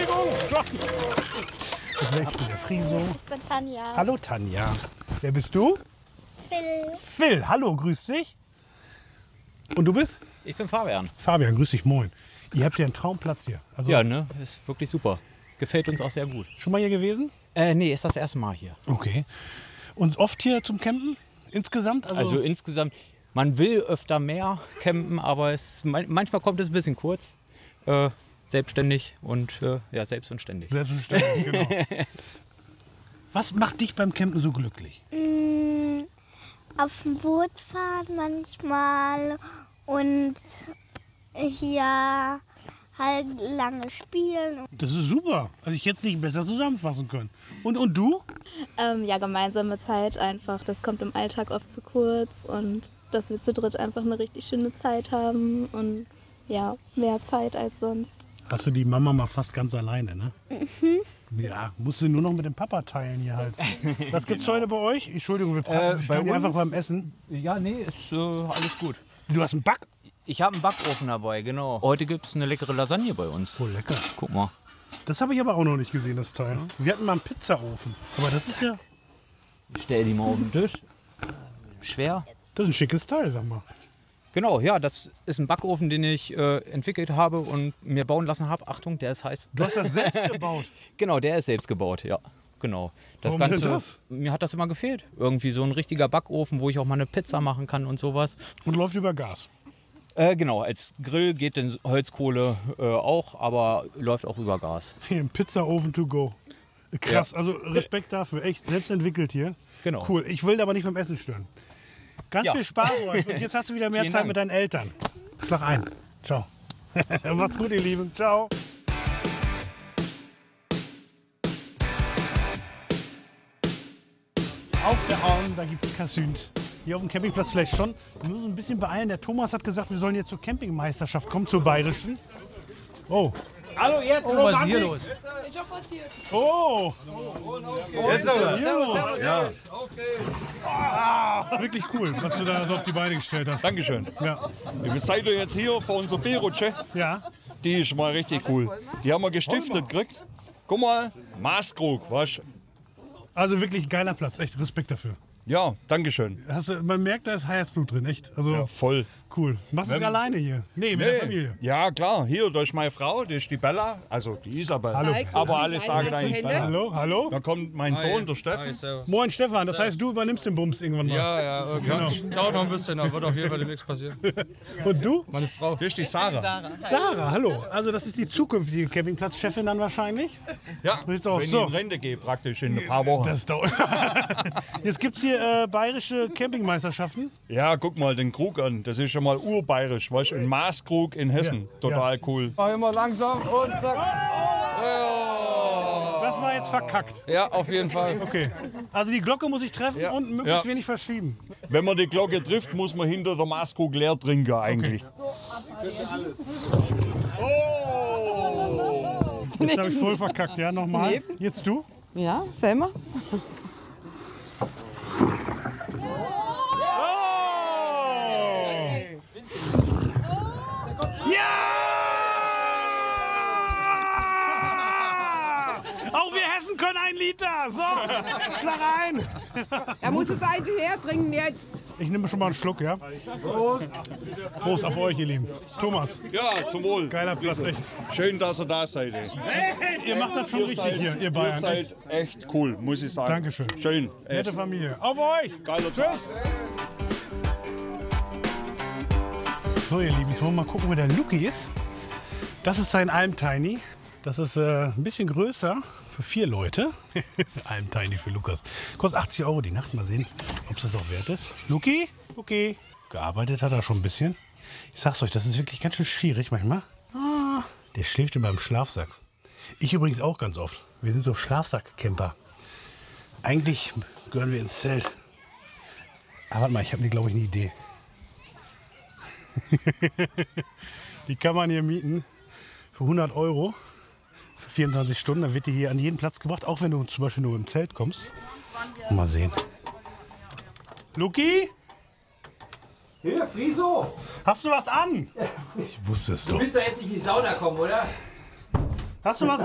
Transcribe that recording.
Entschuldigung. Das wäre ich der Friso. Ich bin Tanja. Hallo Tanja. Wer bist du? Phil. Phil, hallo, grüß dich. Und du bist? Ich bin Fabian. Fabian, grüß dich, moin. Ihr habt ja einen Traumplatz hier. Also, Ja, ne? Ist wirklich super. Gefällt uns auch sehr gut. schon mal hier gewesen? Nee, ist das erste Mal hier. Okay. Und oft hier zum Campen? Insgesamt? Also insgesamt, man will öfter mehr campen, aber manchmal kommt es ein bisschen kurz. Selbstständig und selbst und ständig. Selbstverständlich, genau. Was macht dich beim Campen so glücklich? Auf dem Boot fahren manchmal und hier halt lange spielen. Das ist super. Also ich hätte es nicht besser zusammenfassen können. Und du? Ja, gemeinsame Zeit einfach. Das kommt im Alltag oft zu kurz und dass wir zu dritt einfach eine richtig schöne Zeit haben und ja, mehr Zeit als sonst. Hast du die Mama mal fast ganz alleine, ne? Ja, musst du nur noch mit dem Papa teilen hier halt. Was gibt's heute bei euch? Entschuldigung, wir stehen hier einfach beim Essen. Ja, nee, ist alles gut. Du hast einen Back? Ich habe einen Backofen dabei, genau. Heute gibt es eine leckere Lasagne bei uns. Oh, lecker. Guck mal. Das habe ich aber auch noch nicht gesehen, das Teil. Wir hatten mal einen Pizzaofen. Aber das ist ja... Ich stell die mal auf den Tisch. Schwer. Das ist ein schickes Teil, sag mal. Genau, ja, das ist ein Backofen, den ich entwickelt habe und mir bauen lassen habe. Achtung, der ist heiß. Du hast das selbst gebaut? Genau, der ist selbst gebaut, ja. Genau. Warum denn das? Mir hat das immer gefehlt. Irgendwie so ein richtiger Backofen, wo ich auch mal eine Pizza machen kann und sowas. Und läuft über Gas? Genau, als Grill geht denn Holzkohle auch, aber läuft auch über Gas. Hier, ein Pizzaofen to go. Krass, Ja. also Respekt dafür. Echt, selbst entwickelt hier. Genau. Cool. Ich will aber nicht beim Essen stören. Ganz Ja. viel Spaß euch. Und jetzt hast du wieder mehr Vielen Zeit Dank. mit deinen Eltern. Schlag ein. Ciao. Macht's gut, ihr Lieben. Ciao. Auf der Arm, da gibt's Kassünd. Hier auf dem Campingplatz vielleicht schon. Wir müssen uns ein bisschen beeilen. Der Thomas hat gesagt, wir sollen jetzt zur Campingmeisterschaft kommen, zur Bayerischen. Oh. Hallo, jetzt. Oh, was ist hier los? Oh. Was ist denn hier los? Ja. Ah, wirklich cool, was du da so auf die Beine gestellt hast. Dankeschön. Ja. Wir seid jetzt hier vor unserer B-Rutsche. Ja. Die ist mal richtig cool. Die haben wir gestiftet gekriegt. Guck mal, Maßkrug, weißt du? Also wirklich geiler Platz, echt Respekt dafür. Ja, Dankeschön. Man merkt, da ist Herzblut drin, echt. Also Ja, voll. cool. Machst du es alleine hier? Nee, mit der Familie. Ja, klar. Hier, da ist meine Frau, die ist die Bella, also die Isabel. Hallo. Aber alle sagen eigentlich Bella. Hallo, hallo. Dann kommt mein Sohn, der Steffen. Moin Stefan, das heißt, du übernimmst den Bums irgendwann mal. Ja, irgendwann. Dauert noch ein bisschen, aber wird auf jeden Fall demnächst passieren. Und du? Meine Frau. Hier ist die Sarah. Sarah, hallo. Also das ist die zukünftige Campingplatzchefin dann wahrscheinlich? Ja, Willst du auch wenn so? ich in Rente gehe, praktisch in ein paar Wochen. Das dauert. Jetzt gibt es hier bayerische Campingmeisterschaften. Ja, guck mal den Krug an. Das ist schon mal urbayerisch, weißt du? Ein Maßkrug in Hessen. Ja, Total cool. Mach immer langsam und zack. Das war jetzt verkackt. Ja, auf jeden Fall. Okay. Also die Glocke muss ich treffen Ja. und möglichst Ja. wenig verschieben. Wenn man die Glocke trifft, muss man hinter der Maßkrug leer trinken eigentlich. Jetzt habe ich voll verkackt, ja, nochmal. Jetzt du? Ja, Selma? Ja! Auch wir Hessen können ein Liter. So, schlag ein. Er muss es eigentlich hertrinken jetzt. Ich nehme schon mal einen Schluck, ja? Prost. Prost auf euch, ihr Lieben. Thomas, Ja, zum Wohl. geiler Platz, echt. Schön, dass ihr da seid. Ey. Ihr macht das schon richtig hier, ihr Bayern. Ihr Echt. seid echt cool, muss ich sagen. Dankeschön. Schön. Nette Familie. Auf euch. Geiler Tag. Tschüss. So, ihr Lieben, jetzt wollen wir mal gucken, wo der Luki ist. Das ist sein Alm-Tiny. Das ist ein bisschen größer für 4 Leute. Alm-Tiny für Lukas. Kostet 80 € die Nacht. Mal sehen, ob es das auch wert ist. Luki? Okay. Gearbeitet hat er schon ein bisschen. Ich sag's euch, das ist wirklich ganz schön schwierig manchmal. Ah, der schläft immer im Schlafsack. Ich übrigens auch ganz oft. Wir sind so Schlafsack-Camper. Eigentlich gehören wir ins Zelt. Aber warte mal, ich habe glaube ich, eine Idee. Die kann man hier mieten für 100 € für 24 Stunden. Dann wird die hier an jeden Platz gebracht, auch wenn du zum Beispiel nur im Zelt kommst. Mal sehen. Luki? Hier, Friso! Hast du was an? Ich wusste es doch. Du willst doch jetzt nicht in die Sauna kommen, oder? Hast du was